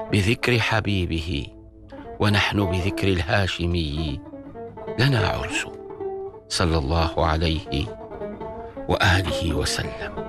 بذكر حبيبه، ونحن بذكر الهاشمي لنا عرس، صلى الله عليه وآله وسلم.